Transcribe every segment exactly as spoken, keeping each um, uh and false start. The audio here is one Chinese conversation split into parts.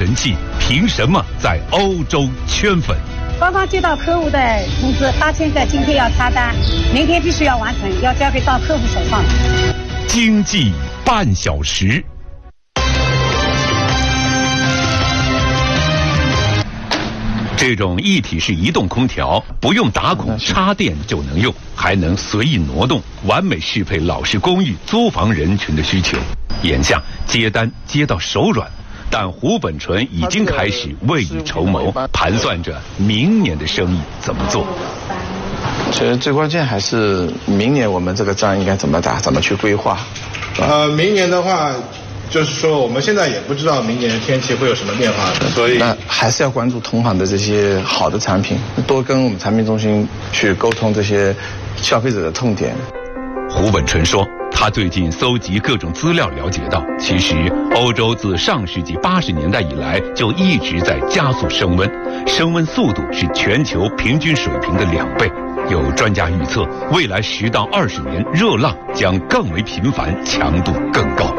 人气，凭什么在欧洲圈粉？ 刚刚接到客户的通知，八千个今天要插单，明天必须要完成，要交给到客户手上。 经济半小时。这种一体式移动空调不用打孔插电就能用，还能随意挪动，完美适配老式公寓租房人群的需求。眼下接单接到手软，但胡本纯已经开始未雨绸缪，盘算着明年的生意怎么做。 其实最关键还是明年我们这个仗应该怎么打，怎么去规划。 呃，明年的话。就是说，我们现在也不知道明年天气会有什么变化的，所以那还是要关注同行的这些好的产品，多跟我们产品中心去沟通这些消费者的痛点。 胡本纯说，他最近搜集各种资料，了解到，其实欧洲自上世纪八十年代以来就一直在加速升温，升温速度是全球平均水平的两倍。有专家预测，未来十到二十年热浪将更为频繁，强度更高。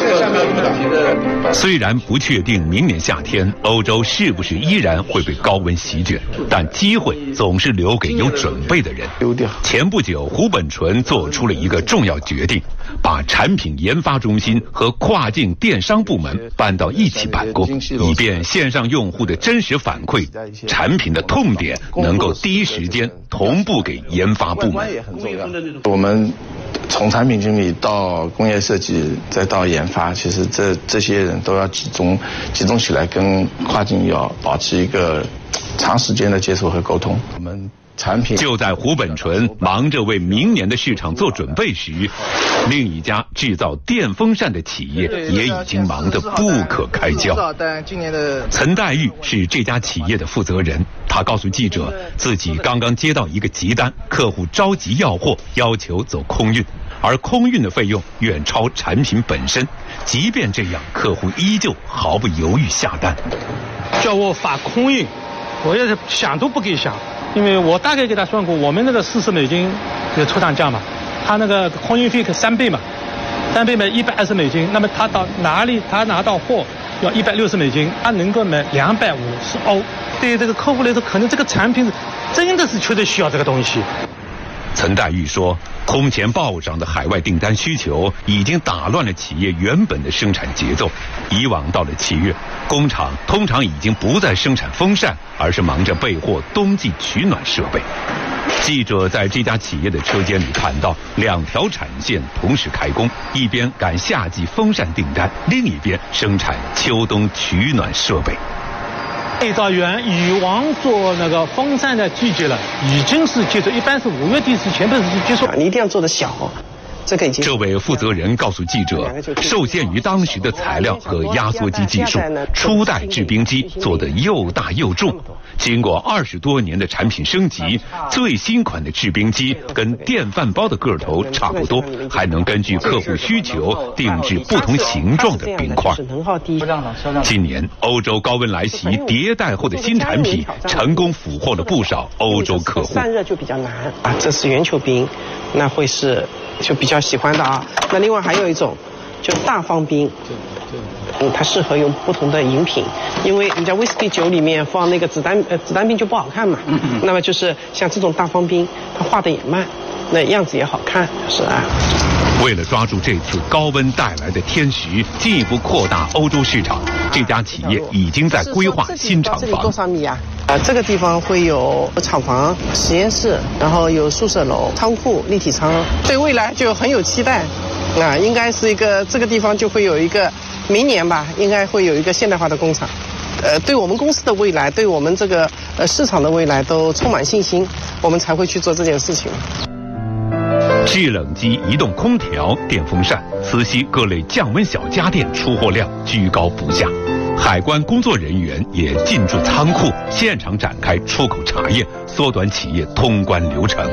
虽然不确定明年夏天欧洲是不是依然会被高温席卷，但机会总是留给有准备的人。前不久，胡本纯做出了一个重要决定，把产品研发中心和跨境电商部门搬到一起办公，以便线上用户的真实反馈、产品的痛点能够第一时间同步给研发部门。 我们从产品经理到工业设计再到研发，其实这这些人都要集中集中起来，跟跨境要保持一个长时间的接触和沟通。我们产品就在胡本纯忙着为明年的市场做准备时，另一家制造电风扇的企业也已经忙得不可开交。陈黛玉是这家企业的负责人，他告诉记者，自己刚刚接到一个急单，客户着急要货，要求走空运，而空运的费用远超产品本身。即便这样，客户依旧毫不犹豫下单。 叫我发空运，我也是想都不给想。因为我大概给他算过，我们那个四十美金的出厂价嘛，他那个空运费可三倍嘛，三倍买一百二十美金，那么他到哪里他拿到货要一百六十美金，他能够买两百五十欧。对于这个客户来说，可能这个产品真的是确实需要这个东西。 陈黛玉说，空前暴涨的海外订单需求已经打乱了企业原本的生产节奏。以往到了七月，工厂通常已经不再生产风扇，而是忙着备货冬季取暖设备。记者在这家企业的车间里看到，两条产线同时开工，一边赶夏季风扇订单，另一边生产秋冬取暖设备。 配套员以往做那个风扇的季节了，已经是结束，一般是五月底之前都是结束。 你一定要做得小，这个已经。 这位负责人告诉记者，受限于当时的材料和压缩机技术，初代制冰机做得又大又重。经过二十多年的产品升级，最新款的制冰机跟电饭煲的个头差不多，还能根据客户需求定制不同形状的冰块。今年欧洲高温来袭，迭代后的新产品成功俘获了不少欧洲客户。 散热就比较难啊，这是圆球冰，那会是就比较喜欢的啊。那另外还有一种，就大方冰。嗯，它适合用不同的饮品，因为你在威士忌酒里面放那个子弹呃子弹冰就不好看嘛。嗯嗯。那么就是像这种大方冰，它化的也慢，那样子也好看，是啊。 为了抓住这次高温带来的天时，进一步扩大欧洲市场，这家企业已经在规划新厂房。 多少米啊？啊，这个地方会有厂房、实验室，然后有宿舍楼、仓库、立体仓，对未来就很有期待。啊，应该是一个这个地方就会有一个明年吧，应该会有一个现代化的工厂。呃，对我们公司的未来，对我们这个呃市场的未来都充满信心，我们才会去做这件事情。 制冷机、移动空调、电风扇、磁吸各类降温小家电出货量居高不下。海关工作人员也进驻仓库，现场展开出口查验，缩短企业通关流程。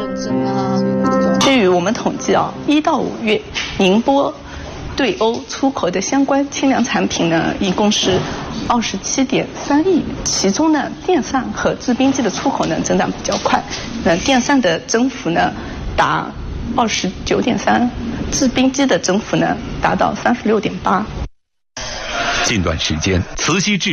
据我们统计啊，一到五月，宁波对欧出口的相关清凉产品呢，一共是二十七点三亿元，其中呢，电扇和制冰机的出口呢增长比较快，那电扇的增幅呢达二十九点三，制冰机的增幅呢达到三十六点八。 近段时间，磁吸制